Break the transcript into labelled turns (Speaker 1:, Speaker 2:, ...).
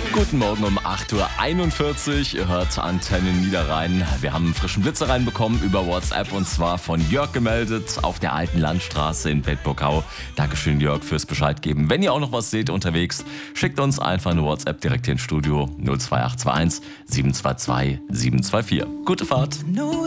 Speaker 1: Guten Morgen um 8.41 Uhr. Ihr hört Antenne Niederrhein. Wir haben einen frischen Blitzer reinbekommen über WhatsApp und zwar von Jörg gemeldet auf der alten Landstraße in Bedburgau. Dankeschön, Jörg, fürs Bescheid geben. Wenn ihr auch noch was seht unterwegs, schickt uns einfach eine WhatsApp direkt hier ins Studio 02821 722 724. Gute Fahrt.